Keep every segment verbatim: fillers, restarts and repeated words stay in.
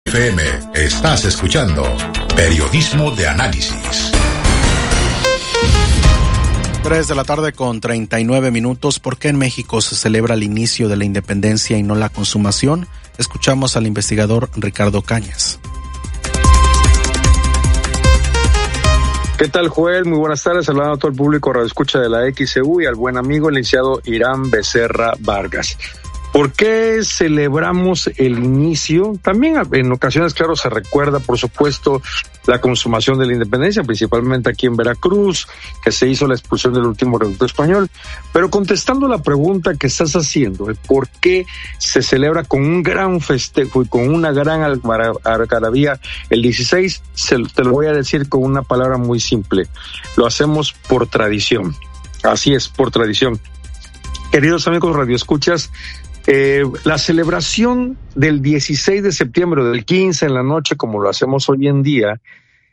F M. Estás escuchando Periodismo de Análisis. tres de la tarde con treinta y nueve minutos. ¿Por qué en México se celebra el inicio de la independencia y no la consumación? Escuchamos al investigador Ricardo Cañas. ¿Qué tal, Joel? Muy buenas tardes, saludando a todo el público radioescucha de la X C U y al buen amigo el licenciado Irán Becerra Vargas. ¿Por qué celebramos el inicio? También en ocasiones, claro, se recuerda, por supuesto, la consumación de la independencia, principalmente aquí en Veracruz, que se hizo la expulsión del último reducto español. Pero contestando la pregunta que estás haciendo, ¿por qué se celebra con un gran festejo y con una gran algarabía el dieciséis? Se, te lo voy a decir con una palabra muy simple. Lo hacemos por tradición. Así es, por tradición. Queridos amigos radioescuchas, Eh, la celebración del dieciséis de septiembre o del quince en la noche, como lo hacemos hoy en día,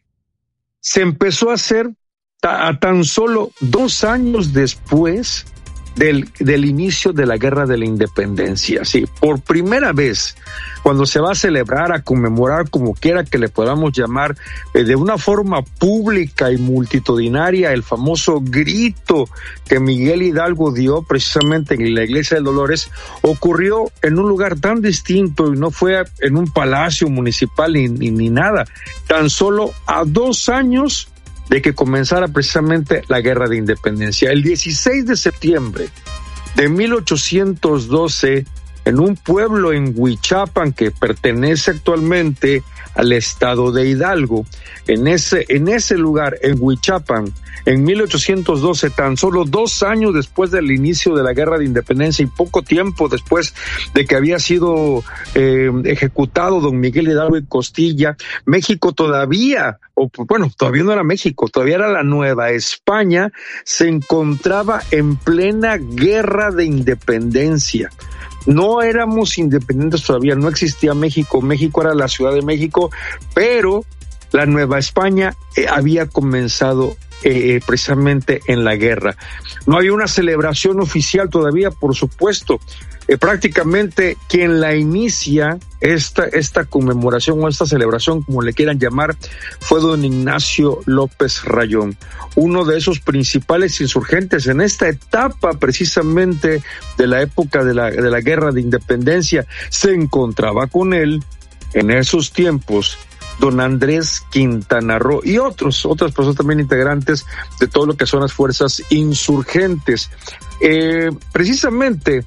se empezó a hacer ta- a tan solo dos años después del, del inicio de la Guerra de la Independencia. Sí, por primera vez, cuando se va a celebrar, a conmemorar, como quiera que le podamos llamar, eh, de una forma pública y multitudinaria, el famoso grito que Miguel Hidalgo dio precisamente en la Iglesia de Dolores, ocurrió en un lugar tan distinto y no fue en un palacio municipal ni, ni, ni nada, tan solo a dos años de que comenzara precisamente la Guerra de Independencia. El dieciséis de septiembre de mil ochocientos doce, en un pueblo en Huichapan que pertenece actualmente al estado de Hidalgo, en ese, en ese lugar, en Huichapan, en mil ochocientos doce, tan solo dos años después del inicio de la Guerra de Independencia y poco tiempo después de que había sido eh, ejecutado don Miguel Hidalgo y Costilla, México todavía, o bueno, todavía no era México, todavía era la Nueva España, se encontraba en plena Guerra de Independencia. No éramos independientes todavía, no existía México, México era la Ciudad de México, pero la Nueva España eh, había comenzado eh, precisamente en la guerra. No había una celebración oficial todavía, por supuesto. Eh, prácticamente quien la inicia, esta, esta conmemoración o esta celebración, como le quieran llamar, fue don Ignacio López Rayón, uno de esos principales insurgentes en esta etapa precisamente de la época de la, de la Guerra de Independencia. Se encontraba con él en esos tiempos don Andrés Quintana Roo y otros, otras personas también integrantes de todo lo que son las fuerzas insurgentes. Eh, precisamente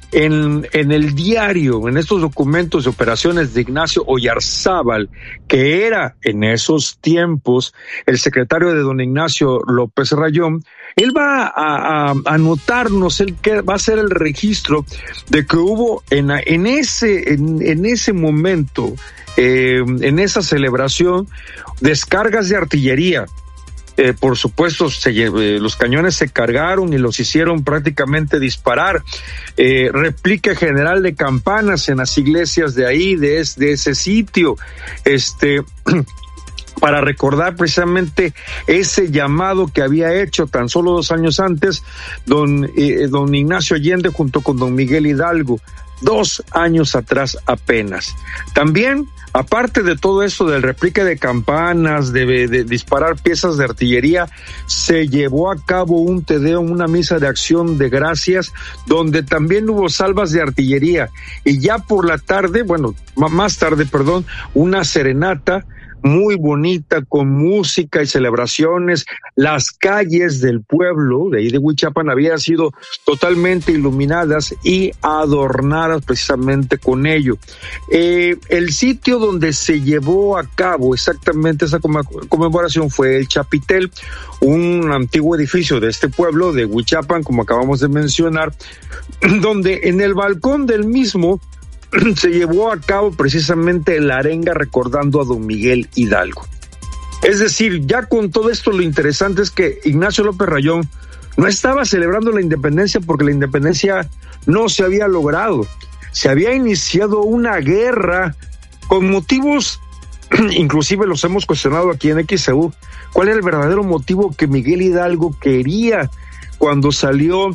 En, en el diario, en estos documentos de operaciones de Ignacio Oyarzábal, que era en esos tiempos el secretario de don Ignacio López Rayón, él va a, a, a anotarnos, él que va a hacer el registro de que hubo en, en ese, en, en ese momento, eh, en esa celebración, descargas de artillería. Eh, por supuesto, se, eh, los cañones se cargaron y los hicieron prácticamente disparar. Eh, réplica general de campanas en las iglesias de ahí, de, es, de ese sitio, este, para recordar precisamente ese llamado que había hecho tan solo dos años antes don, eh, don Ignacio Allende junto con don Miguel Hidalgo. Dos años atrás apenas. También, aparte de todo esto del replique de campanas, de, de disparar piezas de artillería, se llevó a cabo un tedeum, una misa de acción de gracias, donde también hubo salvas de artillería. Y ya por la tarde, bueno, más tarde, perdón, una serenata muy bonita, con música y celebraciones. Las calles del pueblo de ahí de Huichapan habían sido totalmente iluminadas y adornadas precisamente con ello. Eh, el sitio donde se llevó a cabo exactamente esa conmemoración fue el Chapitel, un antiguo edificio de este pueblo de Huichapan, como acabamos de mencionar, donde en el balcón del mismo se llevó a cabo precisamente la arenga recordando a don Miguel Hidalgo. Es decir, ya con todo esto lo interesante es que Ignacio López Rayón no estaba celebrando la independencia porque la independencia no se había logrado. Se había iniciado una guerra con motivos, inclusive los hemos cuestionado aquí en X C U, ¿cuál era el verdadero motivo que Miguel Hidalgo quería cuando salió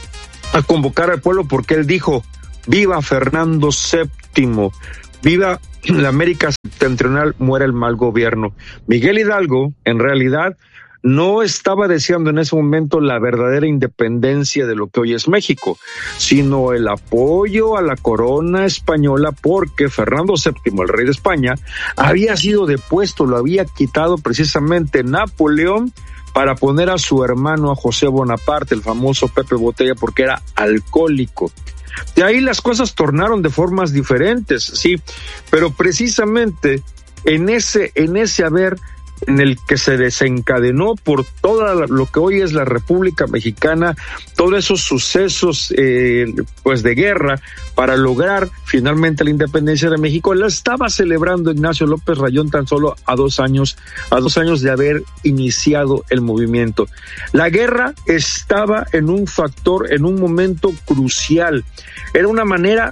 a convocar al pueblo? Porque él dijo: viva Fernando séptimo, viva la América septentrional muera el mal gobierno. Miguel Hidalgo, en realidad, no estaba deseando en ese momento la verdadera independencia de lo que hoy es México, sino el apoyo a la corona española, porque Fernando séptimo, el rey de España, había sido depuesto, lo había quitado precisamente Napoleón para poner a su hermano, a José Bonaparte, el famoso Pepe Botella, porque era alcohólico. De ahí las cosas tornaron de formas diferentes, sí, pero precisamente en ese, en ese haber en el que se desencadenó por todo lo que hoy es la República Mexicana, todos esos sucesos eh, pues de guerra para lograr finalmente la independencia de México, la estaba celebrando Ignacio López Rayón tan solo a dos años, a dos años de haber iniciado el movimiento. La guerra estaba en un factor, en un momento crucial. Era una manera,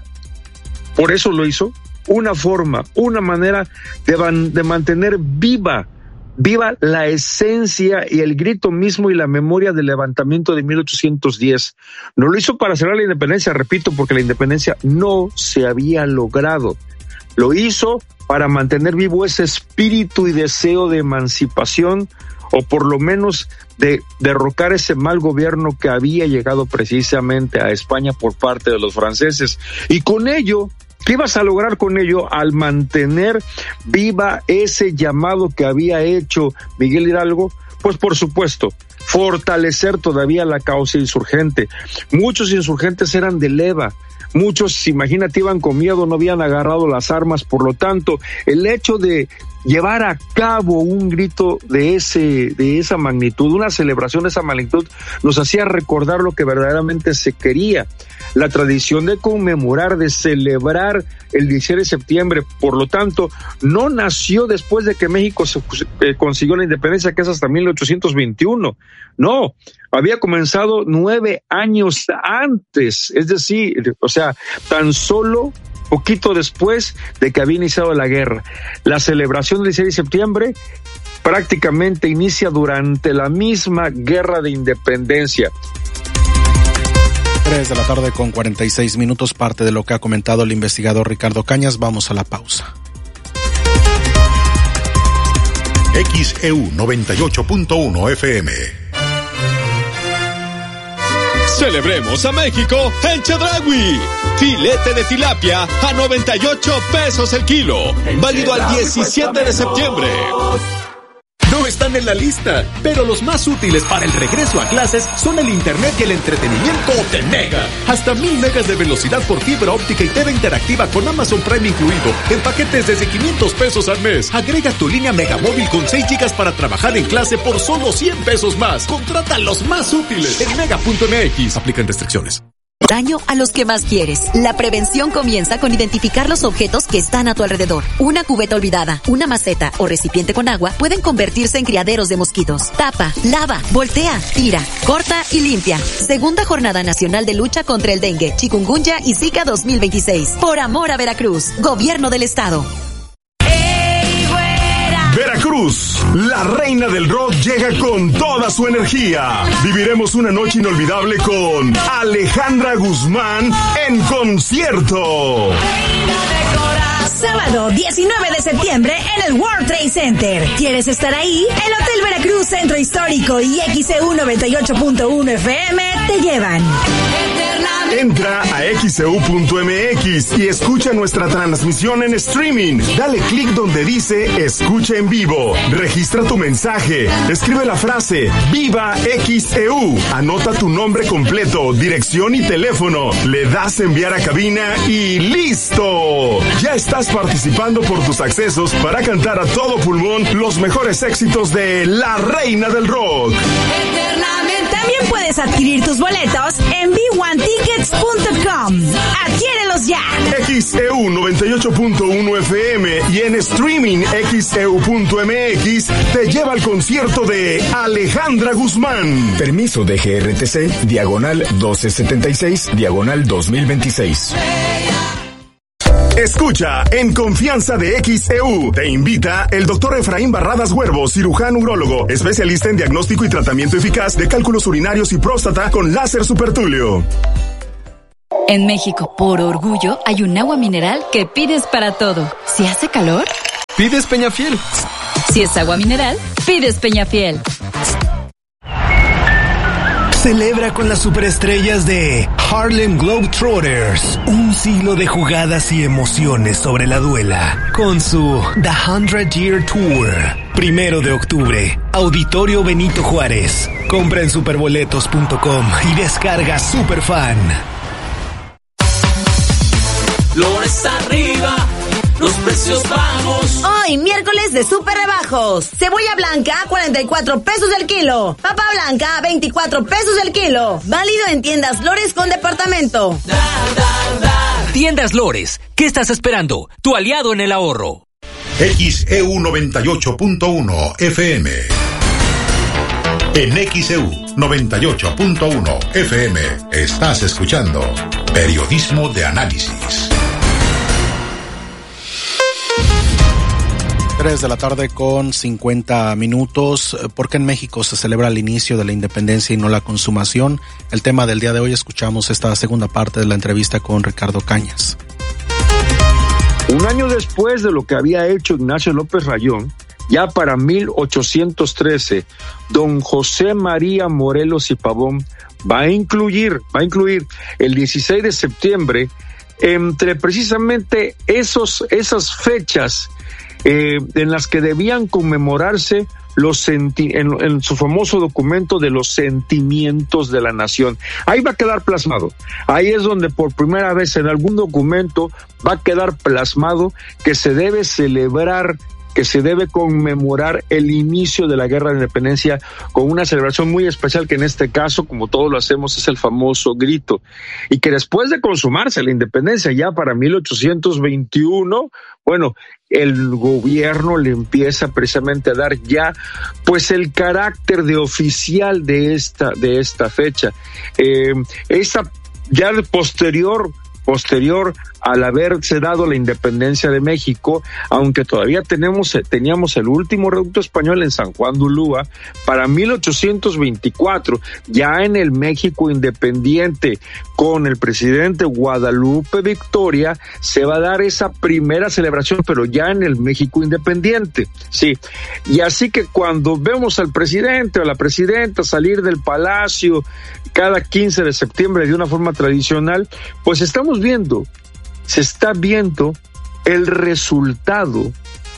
por eso lo hizo, una forma, una manera de, van, de mantener viva Viva la esencia y el grito mismo y la memoria del levantamiento de mil ochocientos diez. No lo hizo para celebrar la independencia, repito, porque la independencia no se había logrado. Lo hizo para mantener vivo ese espíritu y deseo de emancipación, o por lo menos de derrocar ese mal gobierno que había llegado precisamente a España por parte de los franceses. Y con ello, ¿qué ibas a lograr con ello al mantener viva ese llamado que había hecho Miguel Hidalgo? Pues por supuesto, fortalecer todavía la causa insurgente. Muchos insurgentes eran de leva, muchos, imagínate, iban con miedo, no habían agarrado las armas, por lo tanto, el hecho de llevar a cabo un grito de ese, de esa magnitud, una celebración de esa magnitud, nos hacía recordar lo que verdaderamente se quería. La tradición de conmemorar, de celebrar el diecisiete de septiembre, por lo tanto, no nació después de que México se, eh, consiguió la independencia, que es hasta mil ochocientos veintiuno. No, había comenzado nueve años antes, es decir, o sea, tan solo poquito después de que había iniciado la guerra. La celebración del dieciséis de septiembre prácticamente inicia durante la misma guerra de independencia. tres de la tarde con cuarenta y seis minutos, parte de lo que ha comentado el investigador Ricardo Cañas. Vamos a la pausa. X E U noventa y ocho punto uno F M. Celebremos a México en Chedraui. Filete de tilapia a noventa y ocho pesos el kilo. Válido al diecisiete de septiembre. No están en la lista, pero los más útiles para el regreso a clases son el internet y el entretenimiento de Mega. Hasta mil megas de velocidad por fibra óptica y T V interactiva con Amazon Prime incluido, en paquetes desde quinientos pesos al mes. Agrega tu línea Mega Móvil con seis gigas para trabajar en clase por solo cien pesos más. Contrata los más útiles en mega punto m x. Aplican restricciones. Daño a los que más quieres. La prevención comienza con identificar los objetos que están a tu alrededor. Una cubeta olvidada, una maceta o recipiente con agua pueden convertirse en criaderos de mosquitos. Tapa, lava, voltea, tira, corta y limpia. Segunda Jornada Nacional de Lucha contra el Dengue, Chikungunya y Zika dos mil veintiséis. Por amor a Veracruz. Gobierno del Estado. Veracruz, la reina del rock llega con toda su energía. Viviremos una noche inolvidable con Alejandra Guzmán en concierto. Sábado diecinueve de septiembre en el World Trade Center. ¿Quieres estar ahí? El Hotel Veracruz Centro Histórico y X E U noventa y ocho punto uno F M te llevan. Entra a x e u punto m x y escucha nuestra transmisión en streaming. Dale clic donde dice escucha en vivo. Registra tu mensaje. Escribe la frase Viva X E U. Anota tu nombre completo, dirección y teléfono. Le das enviar a cabina y ¡listo! Ya estás participando por tus accesos para cantar a todo pulmón los mejores éxitos de la reina del rock. También puedes adquirir tus boletos en b one tickets punto com. Adquiérelos ya. X E U noventa y ocho punto uno F M y en streaming x e u punto m x te lleva al concierto de Alejandra Guzmán. Permiso de G R T C, diagonal doce setenta y seis, diagonal dos mil veintiséis. Escucha en Confianza de X E U. Te invita el doctor Efraín Barradas Huervo, cirujano urólogo, especialista en diagnóstico y tratamiento eficaz de cálculos urinarios y próstata con láser supertulio. En México, por orgullo, hay un agua mineral que pides para todo. Si hace calor, pides Peñafiel. Si es agua mineral, pides Peñafiel. Celebra con las superestrellas de Harlem Globetrotters un siglo de jugadas y emociones sobre la duela con su The Hundred Year Tour. Primero de octubre, Auditorio Benito Juárez. Compra en superboletos punto com y descarga Superfan. Flores arriba, los precios bajos. Hoy, miércoles de super rebajos. Cebolla blanca, cuarenta y cuatro pesos el kilo. Papa blanca, veinticuatro pesos el kilo. Válido en tiendas Lores con departamento. Da, da, da. Tiendas Lores, ¿qué estás esperando? Tu aliado en el ahorro. X E U noventa y ocho punto uno F M. En X E U noventa y ocho punto uno F M estás escuchando Periodismo de Análisis. tres de la tarde con cincuenta minutos. ¿Por qué en México se celebra el inicio de la independencia y no la consumación? El tema del día de hoy, escuchamos esta segunda parte de la entrevista con Ricardo Cañas. Un año después de lo que había hecho Ignacio López Rayón, ya para mil ochocientos trece, don José María Morelos y Pavón va a incluir, va a incluir el dieciséis de septiembre entre precisamente esos, esas fechas Eh, en las que debían conmemorarse los senti- en, en su famoso documento de los sentimientos de la nación. Ahí va a quedar plasmado. Ahí es donde por primera vez en algún documento va a quedar plasmado que se debe celebrar, que se debe conmemorar el inicio de la Guerra de Independencia con una celebración muy especial que en este caso, como todos lo hacemos, es el famoso grito. Y que después de consumarse la independencia ya para mil ochocientos veintiuno, bueno, el gobierno le empieza precisamente a dar ya pues el carácter de oficial de esta, de esta fecha. Eh, esta ya posterior posterior al haberse dado la independencia de México, aunque todavía tenemos, teníamos el último reducto español en San Juan de Ulúa, para mil ochocientos veinticuatro, ya en el México independiente, con el presidente Guadalupe Victoria, se va a dar esa primera celebración, pero ya en el México independiente, sí. Y así que cuando vemos al presidente o a la presidenta salir del palacio cada quince de septiembre de una forma tradicional, pues estamos viendo, se está viendo el resultado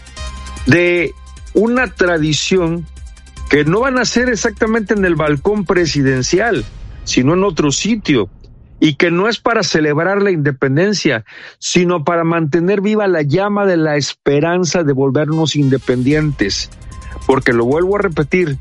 de una tradición que no van a ser exactamente en el balcón presidencial, sino en otro sitio, y que no es para celebrar la independencia, sino para mantener viva la llama de la esperanza de volvernos independientes. Porque lo vuelvo a repetir,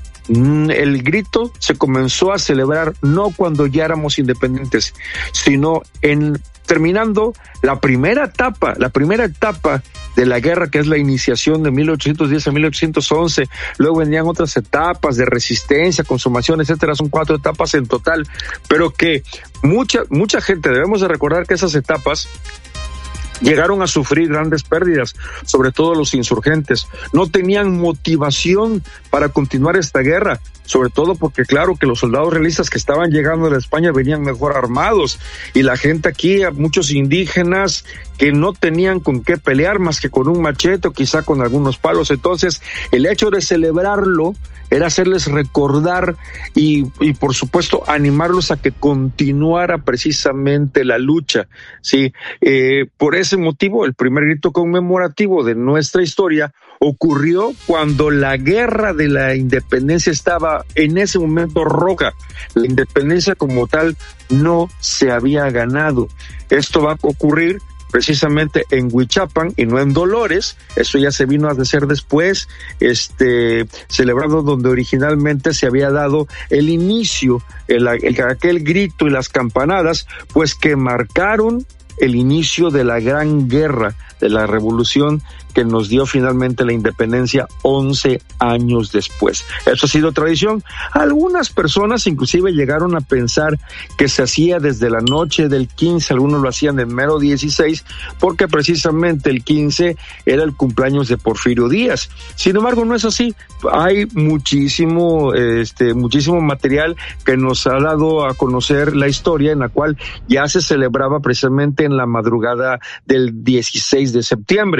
el grito se comenzó a celebrar no cuando ya éramos independientes, sino en terminando la primera etapa, la primera etapa de la guerra, que es la iniciación de mil ochocientos diez a mil ochocientos once, luego venían otras etapas de resistencia, consumación, etcétera, son cuatro etapas en total, pero que mucha, mucha gente, debemos de recordar que esas etapas llegaron a sufrir grandes pérdidas, sobre todo los insurgentes. No tenían motivación para continuar esta guerra, sobre todo porque claro que los soldados realistas que estaban llegando de España venían mejor armados, y la gente aquí, muchos indígenas que no tenían con qué pelear más que con un machete o quizá con algunos palos. Entonces, el hecho de celebrarlo era hacerles recordar y, y por supuesto animarlos a que continuara precisamente la lucha, sí. Eh, por ese motivo, el primer grito conmemorativo de nuestra historia ocurrió cuando la guerra de la independencia estaba en ese momento roja. La independencia como tal no se había ganado. Esto va a ocurrir precisamente en Huichapan y no en Dolores. Eso ya se vino a hacer después, este, celebrado donde originalmente se había dado el inicio, el, el, aquel grito y las campanadas, pues que marcaron el inicio de la gran guerra, de la revolución que nos dio finalmente la independencia once años después. Eso ha sido tradición. Algunas personas inclusive llegaron a pensar que se hacía desde la noche del quince, algunos lo hacían en mero dieciséis, porque precisamente el quince era el cumpleaños de Porfirio Díaz. Sin embargo, no es así. Hay muchísimo, este, muchísimo material que nos ha dado a conocer la historia en la cual ya se celebraba precisamente en la madrugada del dieciséis de septiembre.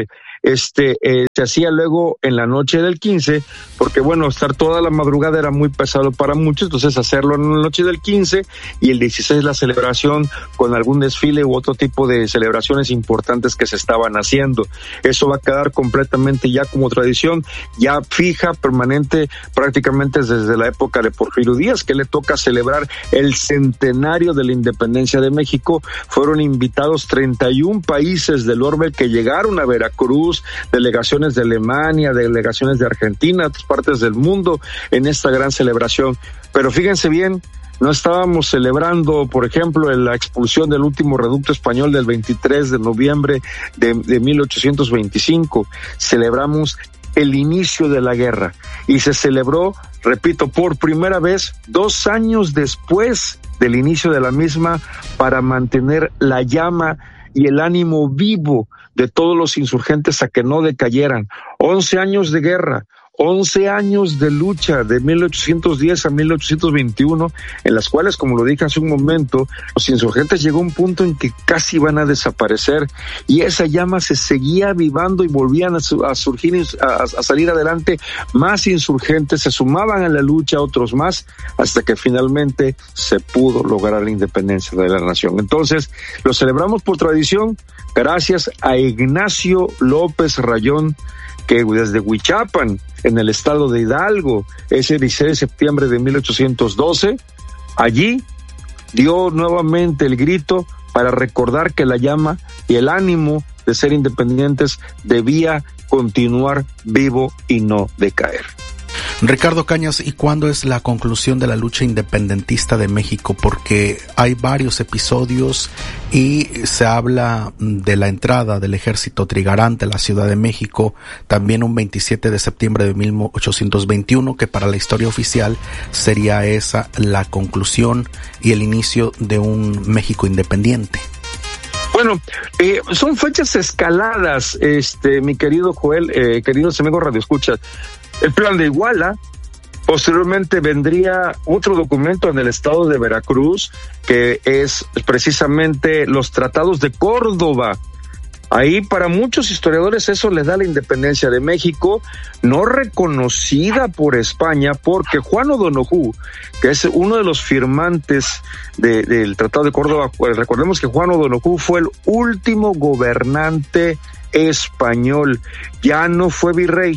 este, eh, se hacía luego en la noche del quince, porque bueno, estar toda la madrugada era muy pesado para muchos, entonces hacerlo en la noche del quince y el dieciséis la celebración con algún desfile u otro tipo de celebraciones importantes que se estaban haciendo. Eso va a quedar completamente ya como tradición, ya fija, permanente, prácticamente desde la época de Porfirio Díaz, que le toca celebrar el centenario de la independencia de México. Fueron invitados treinta y un países del orbe que llegaron a Veracruz, delegaciones de Alemania, delegaciones de Argentina, otras partes del mundo en esta gran celebración. Pero fíjense bien, no estábamos celebrando, por ejemplo, la expulsión del último reducto español del veintitrés de noviembre de, de mil ochocientos veinticinco. Celebramos el inicio de la guerra y se celebró, repito, por primera vez dos años después del inicio de la misma, para mantener la llama y el ánimo vivo de todos los insurgentes a que no decayeran. Once años de guerra, once años de lucha de mil ochocientos diez a mil ochocientos veintiuno, en las cuales, como lo dije hace un momento, los insurgentes llegó a un punto en que casi iban a desaparecer y esa llama se seguía avivando y volvían a, su, a surgir, a, a salir adelante más insurgentes, se sumaban a la lucha otros más, hasta que finalmente se pudo lograr la independencia de la nación. Entonces, lo celebramos por tradición, gracias a Ignacio López Rayón, que desde Huichapan, en el estado de Hidalgo, ese dieciséis de septiembre de mil ochocientos doce, allí dio nuevamente el grito para recordar que la llama y el ánimo de ser independientes debía continuar vivo y no decaer. Ricardo Cañas, ¿y cuándo es la conclusión de la lucha independentista de México? Porque hay varios episodios y se habla de la entrada del ejército trigarante a la Ciudad de México, también un veintisiete de septiembre de mil ochocientos veintiuno, que para la historia oficial sería esa la conclusión y el inicio de un México independiente. Bueno, eh, son fechas escaladas, este, mi querido Joel, eh, queridos amigos radioescuchas. El Plan de Iguala, posteriormente vendría otro documento en el estado de Veracruz, que es precisamente los Tratados de Córdoba. Ahí para muchos historiadores eso le da la independencia de México, no reconocida por España, porque Juan O'Donoghue, que es uno de los firmantes de, del Tratado de Córdoba, pues recordemos que Juan O'Donoghue fue el último gobernante español, ya no fue virrey.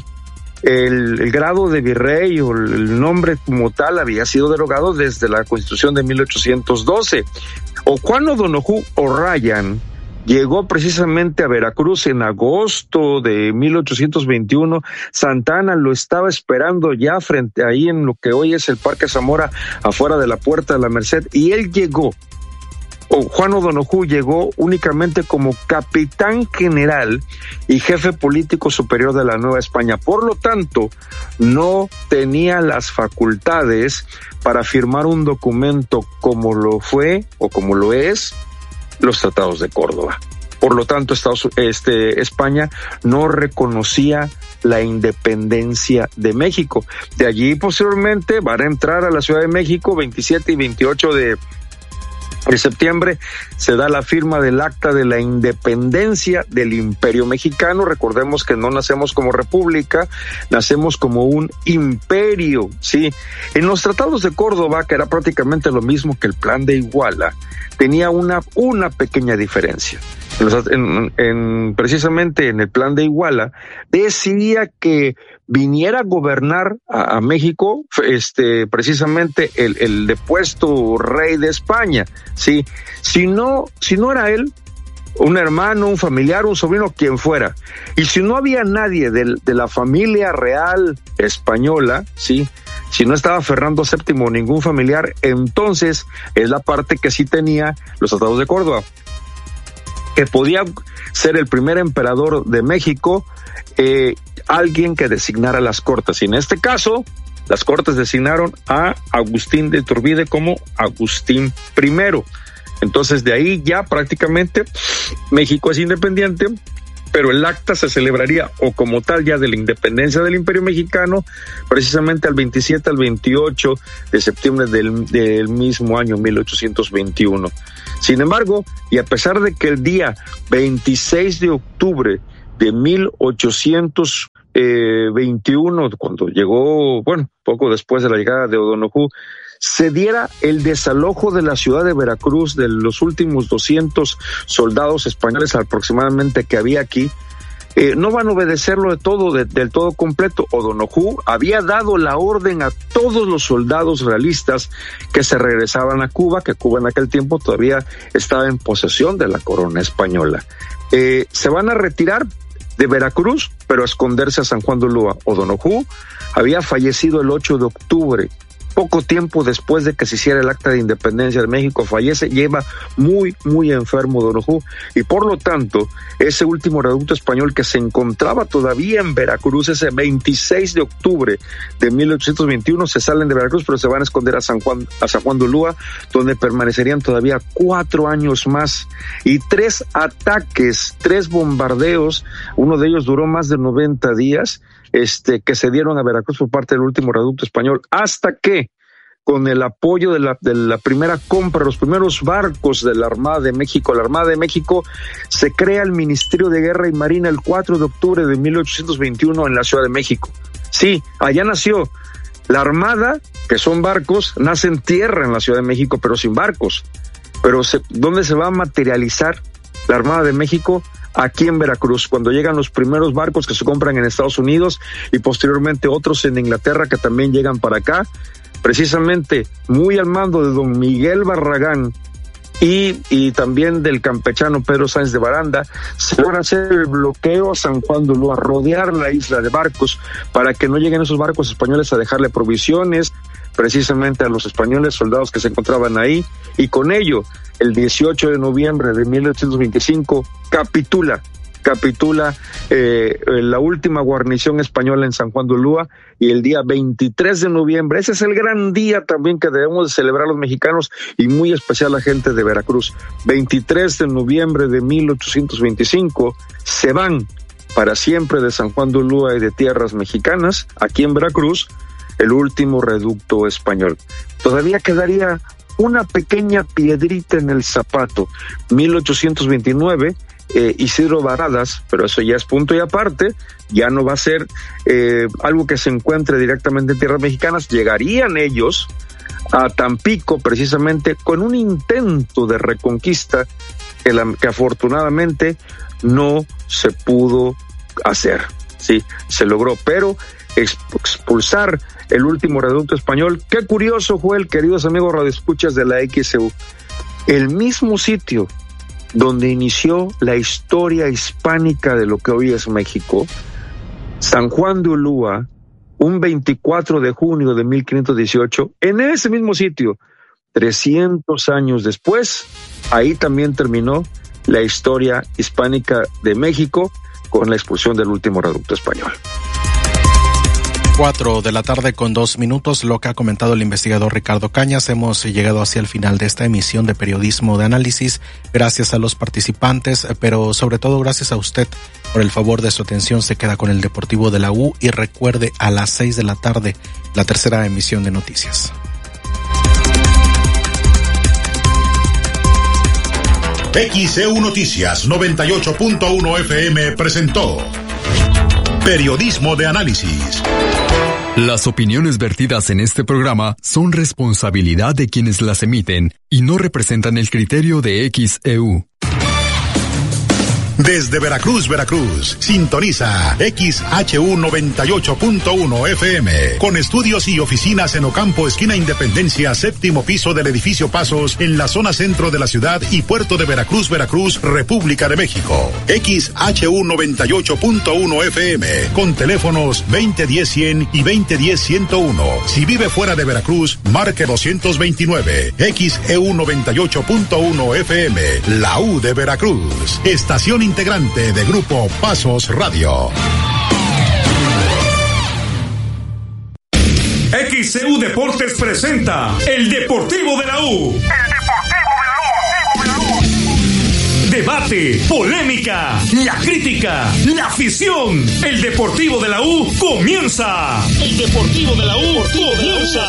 El, el grado de virrey o el nombre como tal había sido derogado desde la Constitución de mil ochocientos doce. O Juan O'Donoghue O'Ryan llegó precisamente a Veracruz en agosto de mil ochocientos veintiuno. Santa Anna lo estaba esperando ya frente ahí en lo que hoy es el Parque Zamora, afuera de la Puerta de la Merced, y él llegó. O Juan O'Donoghue llegó únicamente como capitán general y jefe político superior de la Nueva España. Por lo tanto, no tenía las facultades para firmar un documento como lo fue o como lo es los Tratados de Córdoba. Por lo tanto, Estados, este, España no reconocía la independencia de México. De allí, posteriormente, van a entrar a la Ciudad de México veintisiete y veintiocho de de septiembre, se da la firma del Acta de la Independencia del Imperio Mexicano. Recordemos que no nacemos como república, nacemos como un imperio, ¿sí? En los Tratados de Córdoba, que era prácticamente lo mismo que el Plan de Iguala, tenía una, una pequeña diferencia. En, en, precisamente en el Plan de Iguala, decía que viniera a gobernar a, a México, este, precisamente el, el depuesto rey de España, sí. Si no, si no era él, un hermano, un familiar, un sobrino, quien fuera. Y si no había nadie de, de la familia real española, sí, si no estaba Fernando séptimo, ningún familiar, entonces es la parte que sí tenía los Tratados de Córdoba, que podía ser el primer emperador de México, eh, alguien que designara las Cortes. Y en este caso, las Cortes designaron a Agustín de Iturbide como Agustín primero. Entonces, de ahí ya prácticamente México es independiente, pero el acta se celebraría o como tal ya de la independencia del Imperio Mexicano, precisamente al veintisiete al veintiocho de septiembre del, del mismo año mil ochocientos veintiuno. Sin embargo, y a pesar de que el día veintiséis de octubre de mil ochocientos veintiuno, cuando llegó, bueno, poco después de la llegada de O'Donoghue, se diera el desalojo de la ciudad de Veracruz de los últimos doscientos soldados españoles aproximadamente que había aquí. Eh, no van a obedecerlo de todo, de, del todo completo. O'Donoghue había dado la orden a todos los soldados realistas que se regresaban a Cuba, que Cuba en aquel tiempo todavía estaba en posesión de la corona española. Eh, se van a retirar de Veracruz, pero a esconderse a San Juan de Ulúa. O'Donoghue había fallecido el ocho de octubre. Poco tiempo después de que se hiciera el acta de independencia de México, fallece, lleva muy, muy enfermo O'Donoghue, y por lo tanto, ese último reducto español que se encontraba todavía en Veracruz, ese veintiséis de octubre de mil ochocientos veintiuno, se salen de Veracruz, pero se van a esconder a San Juan, a San Juan de Ulúa, donde permanecerían todavía cuatro años más, y tres ataques, tres bombardeos, uno de ellos duró más de noventa días, Este, que se dieron a Veracruz por parte del último reducto español, hasta que, con el apoyo de la, de la primera compra, los primeros barcos de la Armada de México, la Armada de México, se crea el Ministerio de Guerra y Marina el cuatro de octubre de mil ochocientos veintiuno en la Ciudad de México. Sí, allá nació. La Armada, que son barcos, nace en tierra en la Ciudad de México, pero sin barcos. Pero se, ¿dónde se va a materializar la Armada de México? Aquí en Veracruz, cuando llegan los primeros barcos que se compran en Estados Unidos y posteriormente otros en Inglaterra que también llegan para acá, precisamente muy al mando de don Miguel Barragán y, y también del campechano Pedro Sáenz de Baranda, se logra hacer el bloqueo a San Juan de Ulúa, rodear la isla de barcos para que no lleguen esos barcos españoles a dejarle provisiones precisamente a los españoles, soldados que se encontraban ahí, y con ello, el dieciocho de noviembre de mil ochocientos veinticinco, capitula, capitula eh, la última guarnición española en San Juan de Ulúa, y el día veintitrés de noviembre, ese es el gran día también que debemos de celebrar los mexicanos, y muy especial la gente de Veracruz, veintitrés de noviembre de mil ochocientos veinticinco, se van para siempre de San Juan de Ulúa y de tierras mexicanas, aquí en Veracruz, el último reducto español. Todavía quedaría una pequeña piedrita en el zapato. mil ochocientos veintinueve, eh, Isidro Baradas, pero eso ya es punto y aparte, ya no va a ser eh, algo que se encuentre directamente en tierras mexicanas. Llegarían ellos a Tampico precisamente con un intento de reconquista que, la, que afortunadamente no se pudo hacer. Sí, se logró, pero expulsar el último reducto español. Qué curioso, Joel, queridos amigos radioescuchas de la X C U, el mismo sitio donde inició la historia hispánica de lo que hoy es México, San Juan de Ulúa, un veinticuatro de junio de mil quinientos dieciocho, en ese mismo sitio, trescientos años después, ahí también terminó la historia hispánica de México con la expulsión del último reducto español. Cuatro de la tarde con dos minutos, lo que ha comentado el investigador Ricardo Cañas. Hemos llegado hacia el final de esta emisión de Periodismo de Análisis. Gracias a los participantes, pero sobre todo gracias a usted por el favor de su atención. Se queda con el Deportivo de la U y recuerde, a las seis de la tarde, la tercera emisión de noticias. X C U Noticias noventa y ocho punto uno F M presentó Periodismo de Análisis. Las opiniones vertidas en este programa son responsabilidad de quienes las emiten y no representan el criterio de X E U. Desde Veracruz, Veracruz, sintoniza X H U noventa y ocho punto uno F M, con estudios y oficinas en Ocampo, esquina Independencia, séptimo piso del edificio Pasos, en la zona centro de la ciudad y puerto de Veracruz, Veracruz, República de México. X H U noventa y ocho punto uno F M, con teléfonos veinte diez cien y veinte diez ciento uno. Si vive fuera de Veracruz, marque doscientos veintinueve. X E U noventa y ocho punto uno F M, la U de Veracruz. Estación integrante de Grupo Pasos Radio. X C U Deportes presenta El Deportivo de la U. El Deportivo de la U. Debate, polémica, la crítica, la afición. El Deportivo de la U comienza. El Deportivo de la U comienza.